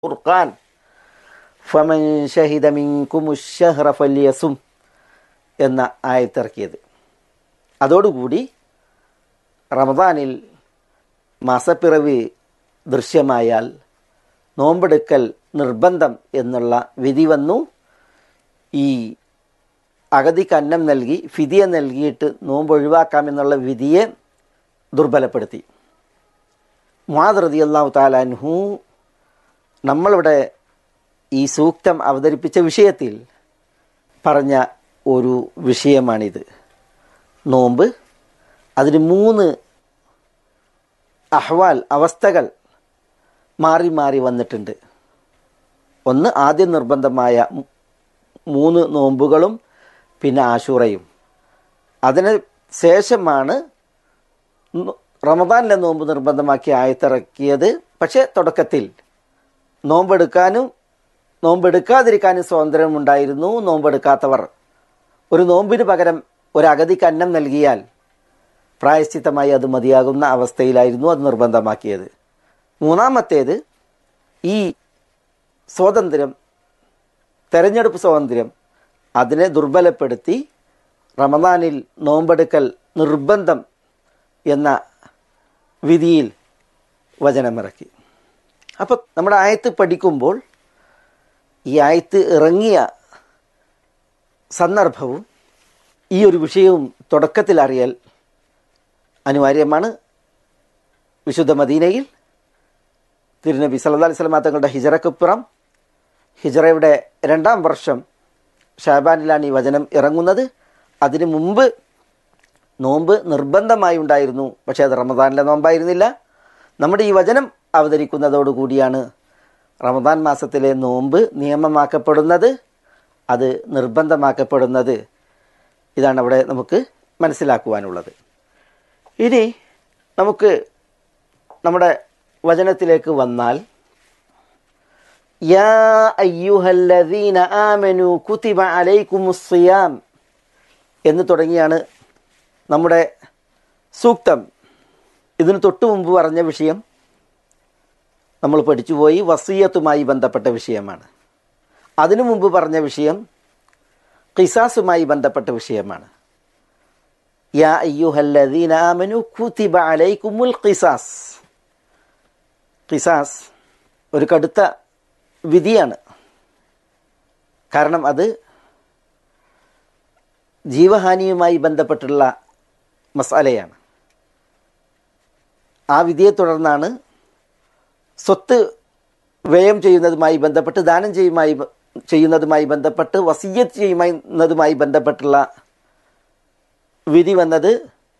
ഫുർഖാൻ ഫമൻ ഷഹിദ മിൻകുമുശ് ശഹ്റ ഫല്യസും എന്ന ആയത്തിറക്കിയത്. അതോടുകൂടി റമദാനിൽ മാസപ്പിറവി ദൃശ്യമായാൽ നോമ്പെടുക്കൽ നിർബന്ധം എന്നുള്ള വിധി വന്നു. ഈ അഗതിക്ക് അന്നം നൽകി ഫിദിയ നൽകിയിട്ട് നോമ്പ് ഒഴിവാക്കാമെന്നുള്ള വിധിയെ ദുർബലപ്പെടുത്തി. മുആദ് റളിയല്ലാഹു തആല അൻഹു നമ്മളിവിടെ ഈ സൂക്തം അവതരിപ്പിച്ച വിഷയത്തിൽ പറഞ്ഞ ഒരു വിഷയമാണിത്. നോമ്പ് അതിന് 3 അഹ്വാൽ അവസ്ഥകൾ മാറി മാറി വന്നിട്ടുണ്ട്. ഒന്ന് ആദ്യം നിർബന്ധമായ 3 നോമ്പുകളും പിന്നെ ആശൂറയും. അതിന് ശേഷമാണ് റമദാനിലെ നോമ്പ് നിർബന്ധമാക്കി ആയത്തിറക്കിയത്. പക്ഷേ തുടക്കത്തിൽ നോമ്പെടുക്കാനും നോമ്പെടുക്കാതിരിക്കാനും സ്വാതന്ത്ര്യമുണ്ടായിരുന്നു. നോമ്പെടുക്കാത്തവർ ഒരു നോമ്പിന് പകരം ഒരു അഗതിക്ക് അന്നം നൽകിയാൽ പ്രായശ്ചിത്തമായി അത് മതിയാകുന്ന അവസ്ഥയിലായിരുന്നു അത് നിർബന്ധമാക്കിയത്. മൂന്നാമത്തേത് ഈ സ്വാതന്ത്ര്യം, തെരഞ്ഞെടുപ്പ് സ്വാതന്ത്ര്യം, അതിനെ ദുർബലപ്പെടുത്തി റമദാനിൽ നോമ്പെടുക്കൽ നിർബന്ധം എന്ന വിധിയിൽ വചനമിറക്കി. അപ്പോൾ നമ്മുടെ ആയത്ത് പഠിക്കുമ്പോൾ ഈ ആയത്ത് ഇറങ്ങിയ സന്ദർഭവും ഈ ഒരു വിഷയവും തുടക്കത്തിൽ അറിയൽ അനിവാര്യമാണ്. വിശുദ്ധ മദീനയിൽ തിരുനബി സല്ലല്ലാഹു അലൈഹി വസല്ലം തങ്ങളുടെ ഹിജറക്കുപ്പുറം ഹിജറയുടെ 2-ാം വർഷം ഷഅബാനിലാണ് ഈ വചനം ഇറങ്ങുന്നത്. അതിനു മുമ്പ് നോമ്പ് നിർബന്ധമായി ഉണ്ടായിരുന്നു. പക്ഷേ അത് റമദാനിലെ നോമ്പായിരുന്നില്ല. നമ്മുടെ ഈ വചനം അവതരിക്കുന്നതോടുകൂടിയാണ് റമദാൻ മാസത്തിലെ നോമ്പ് നിയമമാക്കപ്പെടുന്നത്, അത് നിർബന്ധമാക്കപ്പെടുന്നത്. ഇതാണ് അവിടെ നമുക്ക് മനസ്സിലാക്കുവാനുള്ളത്. ഇനി നമുക്ക് നമ്മുടെ വചനത്തിലേക്ക് വന്നാൽ, യാ അയ്യുഹല്ലദീന ആമനു കുതിബ അലൈക്കുമുസ് സിയാം എന്ന് തുടങ്ങിയാണ് നമ്മുടെ സൂക്തം. ഇതിന് തൊട്ടു മുമ്പ് പറഞ്ഞ വിഷയം നമ്മൾ പഠിച്ചുപോയി, വസിയത്തുമായി ബന്ധപ്പെട്ട വിഷയമാണ്. അതിനു മുമ്പ് പറഞ്ഞ വിഷയം ഖിസാസുമായി ബന്ധപ്പെട്ട വിഷയമാണ്. യാ അയ്യുഹല്ലദീന ആമനു കുതിബ അലൈക്കുമുൽ ഖിസാസ്. ഖിസാസ് ഒരു കടുത്ത വിധിയാണ്. കാരണം അത് ജീവഹാനിയുമായി ബന്ധപ്പെട്ടുള്ള മസാലയാണ്. ആ വിധിയെ തുടർന്നാണ് സ്വത്ത് വ്യയം ചെയ്യുന്നതുമായി ബന്ധപ്പെട്ട്, ദാനം ചെയ്യുന്നതുമായി ബന്ധപ്പെട്ട്, വസിയ്യത്ത് ചെയ്യുന്നതുമായി ബന്ധപ്പെട്ടുള്ള വിധി വന്നത്.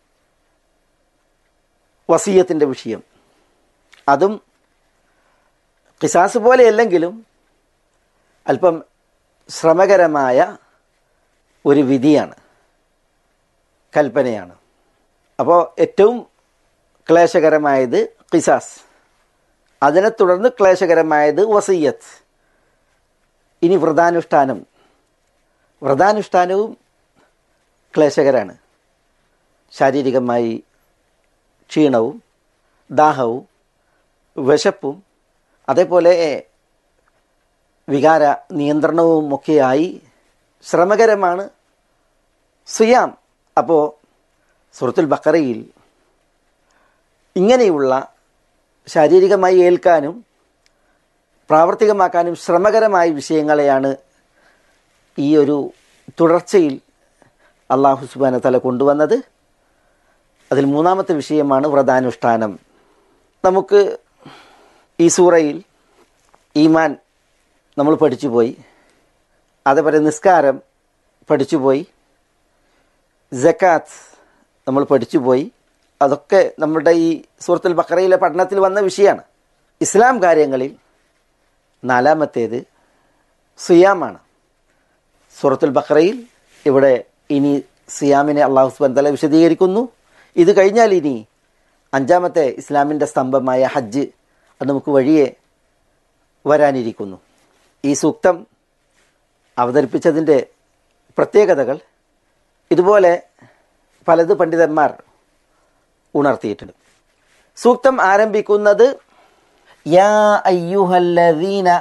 വസിയ്യത്തിൻ്റെ വിഷയം അതും ഖിസാസ് പോലെയല്ലെങ്കിലും അല്പം ശ്രമകരമായ ഒരു വിധിയാണ്, കൽപ്പനയാണ്. അപ്പോൾ ഏറ്റവും ക്ലേശകരമായത് ഖിസാസ്, അതിനെ തുടർന്ന് ക്ലേശകരമായത് വസിയ്യത്ത്. ഇനി വ്രതാനുഷ്ഠാനവും ക്ലേശകരാണ്. ശാരീരികമായി ക്ഷീണവും ദാഹവും വിശപ്പും അതേപോലെ വികാര നിയന്ത്രണവും ഒക്കെയായി ശ്രമകരമാണ് സിയാം. അപ്പോൾ സൂറത്തുൽ ബഖറയിൽ ഇങ്ങനെയുള്ള ശാരീരികമായി ഏൽക്കാനും പ്രാവർത്തികമാക്കാനും ശ്രമകരമായ വിഷയങ്ങളെയാണ് ഈ ഒരു തുടർച്ചയിൽ അല്ലാഹു സുബ്ഹാനഹു വ തആല കൊണ്ടുവന്നത്. അതിൽ 3-ാമത്തെ വിഷയമാണ് വ്രതാനുഷ്ഠാനം. നമുക്ക് ഈ സൂറയിൽ ഈമാൻ നമ്മൾ പഠിച്ചുപോയി, അതേപോലെ നിസ്കാരം പഠിച്ചുപോയി, സക്കാത്ത് നമ്മൾ പഠിച്ചുപോയി. അതൊക്കെ നമ്മുടെ ഈ സൂറത്തുൽ ബഖറയിലെ പഠനത്തിൽ വന്ന വിഷയമാണ്. ഇസ്ലാം കാര്യങ്ങളിൽ 4-ാമത്തേത് സിയാമാണ്. സൂറത്തുൽ ബഖറയിൽ ഇവിടെ ഇനി സിയാമിനെ അല്ലാഹു സുബ്ഹാനഹു വ തആല വിശദീകരിക്കുന്നു. ഇത് കഴിഞ്ഞാൽ ഇനി 5-ാമത്തെ ഇസ്ലാമിൻ്റെ സ്തംഭമായ ഹജ്ജ് അത് നമുക്ക് വഴിയെ വരാനിരിക്കുന്നു. ഈ സൂക്തം അവതരിപ്പിച്ചതിൻ്റെ പ്രത്യേകതകൾ ഇതുപോലെ പലത് പണ്ഡിതന്മാർ ഉണർത്തിയിട്ടുണ്ട്. സൂക്തം ആരംഭിക്കുന്നത് യാ അയ്യുഹല്ലദീന